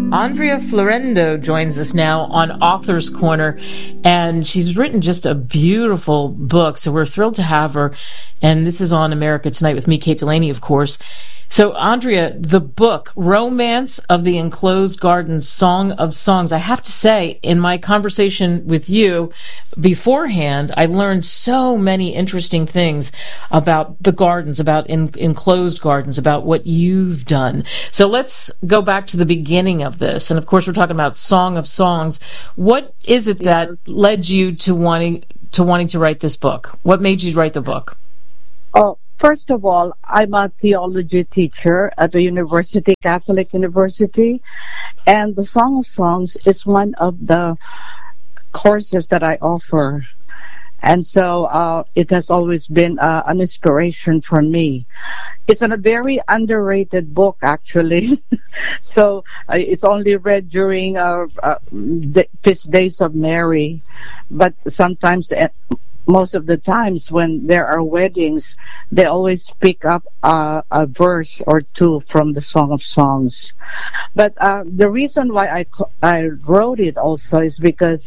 Andrea Florendo joins us now on Author's Corner, and she's written just a beautiful book, so we're thrilled to have her. And this is on America Tonight with me, Kate Delaney, of course. So, Andrea, the book, Romance of the Enclosed Garden, Song of Songs. I have to say, in my conversation with you beforehand, I learned so many interesting things about the gardens, about enclosed gardens, about what you've done. So let's go back to the beginning of this. And, of course, we're talking about Song of Songs. What is it that led you to wanting to write this book? What made you write the book? Oh, first of all, I'm a theology teacher at the university, Catholic University, and the Song of Songs is one of the courses that I offer. And so it has always been an inspiration for me. It's a very underrated book, actually. So it's only read during the feast days of Mary, but sometimes most of the times when there are weddings, they always pick up a verse or two from the Song of Songs. But the reason why I wrote it also is because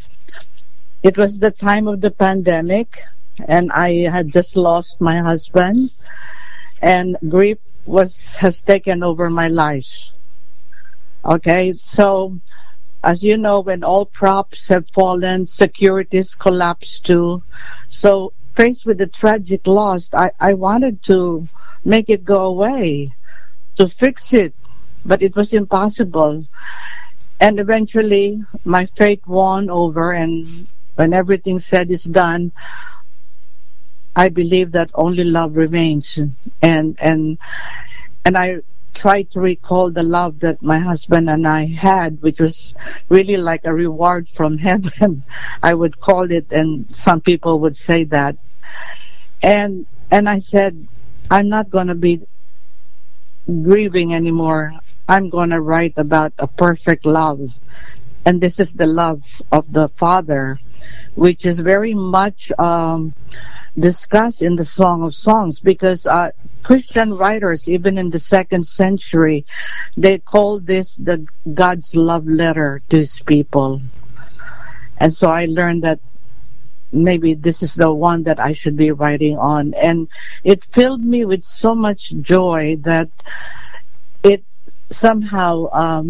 it was the time of the pandemic, and I had just lost my husband, and grief has taken over my life. Okay, so as you know, when all props have fallen, securities collapsed too. So faced with the tragic loss, I wanted to make it go away, to fix it, but it was impossible. And eventually, my faith won over, and when everything said is done, I believe that only love remains. And I try to recall the love that my husband and I had, which was really like a reward from heaven, I would call it, and some people would say that. And I said, I'm not going to be grieving anymore. I'm going to write about a perfect love. And this is the love of the Father, which is very much discussed in the Song of Songs, because Christian writers, even in the 2nd century, they called this the God's love letter to his people. And so I learned that maybe this is the one that I should be writing on. And it filled me with so much joy that it somehow,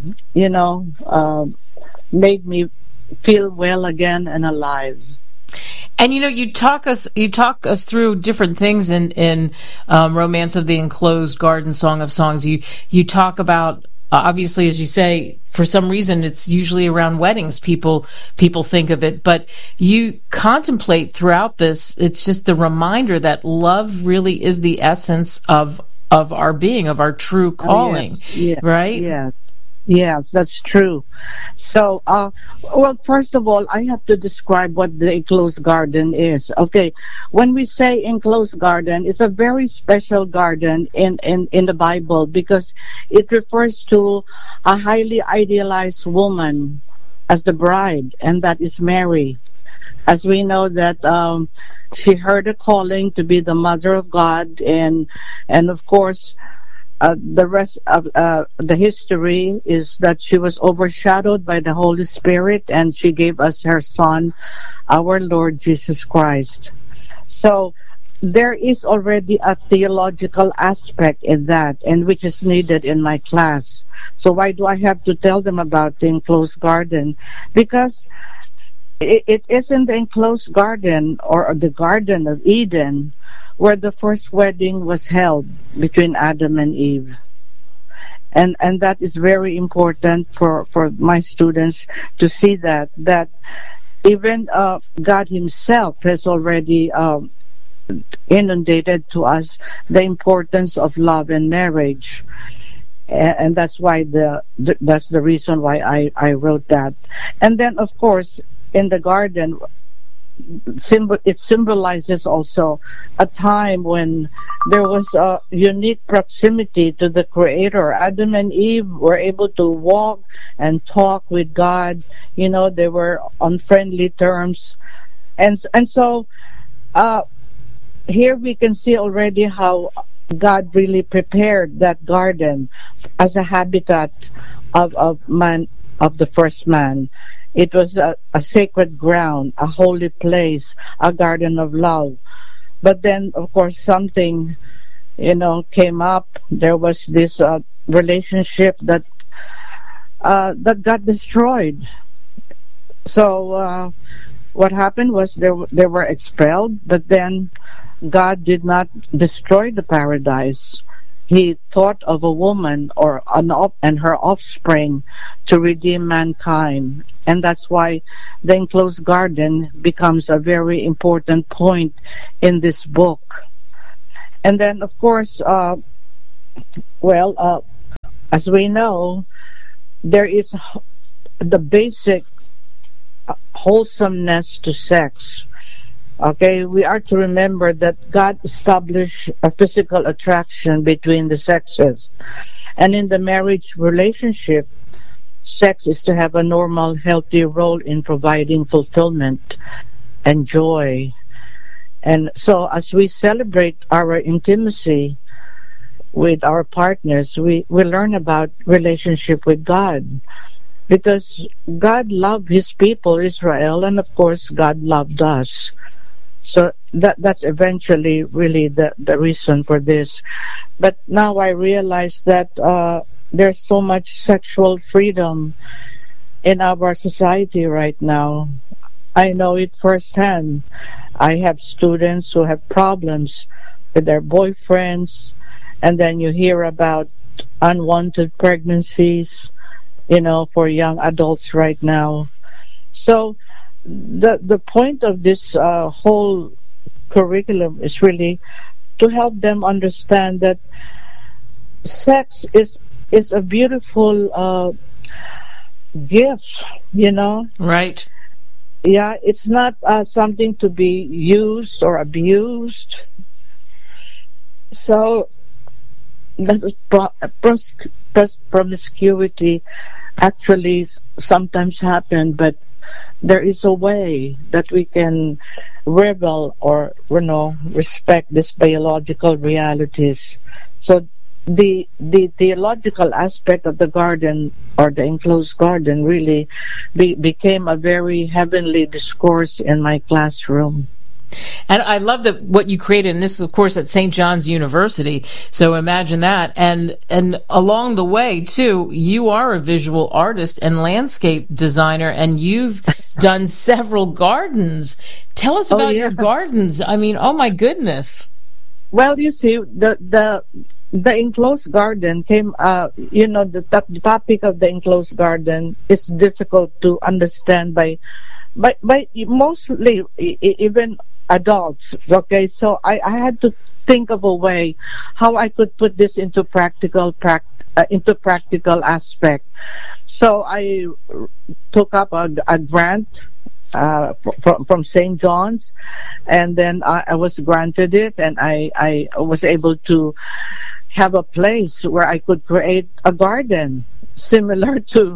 made me feel well again and alive. And you talk us through different things in Romance of the Enclosed Garden, Song of Songs. You talk about, obviously, as you say, for some reason it's usually around weddings people think of it, but you contemplate throughout this. It's just the reminder that love really is the essence of our being, of our true calling, right? Yes. Yes, that's true. So, first of all, I have to describe what the enclosed garden is. Okay, when we say enclosed garden, it's a very special garden in the Bible, because it refers to a highly idealized woman as the bride, and that is Mary. As we know that she heard a calling to be the mother of God, and of course, the rest of the history is that she was overshadowed by the Holy Spirit, and she gave us her Son, our Lord Jesus Christ. So there is already a theological aspect in that, and which is needed in my class. So why do I have to tell them about the enclosed garden? Because it is in the enclosed garden, or the Garden of Eden, where the first wedding was held between Adam and Eve. And that is very important for my students to see that even God himself has already inundated to us the importance of love and marriage. And that's why that's the reason why I wrote that. And then, of course, in the garden, it symbolizes also a time when there was a unique proximity to the Creator. Adam and Eve were able to walk and talk with God. They were on friendly terms. And so here we can see already how God really prepared that garden as a habitat of the first man. It was a sacred ground, a holy place, a garden of love. But then, of course, something, came up. There was this relationship that got destroyed. So what happened was they were expelled, but then God did not destroy the paradise. He thought of a woman and her offspring to redeem mankind. And that's why the enclosed garden becomes a very important point in this book. And then, of course, as we know, there is the basic wholesomeness to sex. Okay, we are to remember that God established a physical attraction between the sexes. And in the marriage relationship, sex is to have a normal, healthy role in providing fulfillment and joy. And so as we celebrate our intimacy with our partners, we learn about relationship with God. Because God loved His people, Israel, and of course God loved us. So that's eventually really the reason for this. But now I realize that there's so much sexual freedom in our society right now. I know it firsthand. I have students who have problems with their boyfriends, and then you hear about unwanted pregnancies, for young adults right now. So the point of this whole curriculum is really to help them understand that sex is a beautiful gift, Right. Yeah, it's not something to be used or abused. So that promiscuity actually sometimes happen, but there is a way that we can rebel or respect these biological realities. So the theological aspect of the garden or the enclosed garden really became a very heavenly discourse in my classroom. And I love that what you created, and this is, of course, at St. John's University. So imagine that. And along the way, too, you are a visual artist and landscape designer, and you've done several gardens. Tell us about your gardens. I mean, oh my goodness. Well, you see, the enclosed garden came. The topic of the enclosed garden is difficult to understand by mostly even adults. Okay, so I had to think of a way how I could put this into practical aspect. So I took up a grant from St. John's, and then I was granted it, and I was able to have a place where I could create a garden similar to,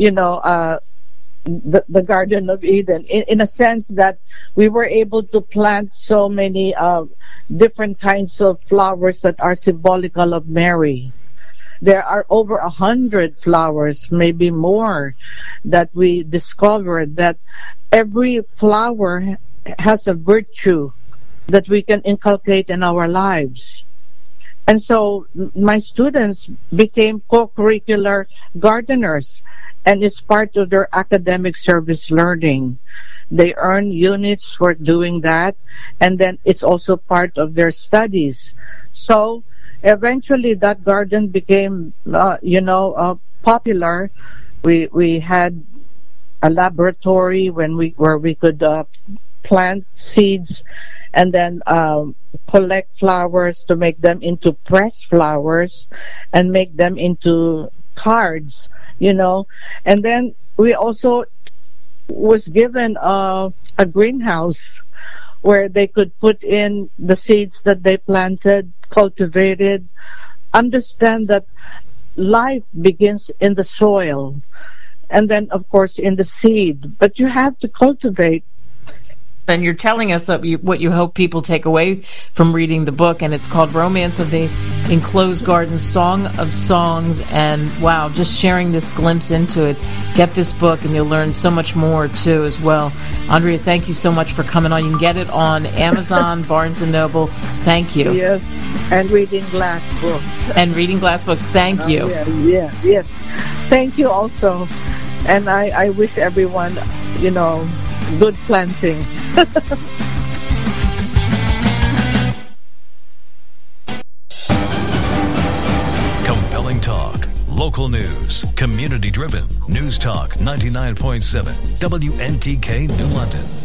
the Garden of Eden, in a sense that we were able to plant so many different kinds of flowers that are symbolical of Mary. There are over 100 flowers, maybe more, that we discovered that every flower has a virtue that we can inculcate in our lives. And so my students became co-curricular gardeners, and it's part of their academic service learning. They earn units for doing that, and then it's also part of their studies. So eventually that garden became, popular. We had a laboratory where we could plant seeds and then collect flowers to make them into pressed flowers and make them into cards, and then we also was given a greenhouse where they could put in the seeds that they planted, cultivated, understand that life begins in the soil and then of course in the seed, but you have to cultivate And you're telling us that what you hope people take away from reading the book, and it's called Romance of the Enclosed Garden, Song of Songs, and wow, just sharing this glimpse into it. Get this book, and you'll learn so much more, too, as well. Andrea, thank you so much for coming on. You can get it on Amazon, Barnes & Noble. Thank you. Yes, and Reading Glass Books. And Reading Glass Books. Thank you. Yes. Thank you also. And I wish everyone, good planting. Compelling talk, local news, community-driven. News Talk 99.7, WNTK New London.